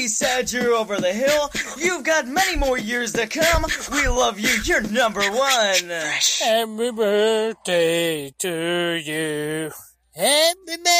Sad you're over the hill. You've got many more years to come. We love you. You're number one. Happy birthday to you. Happy birthday.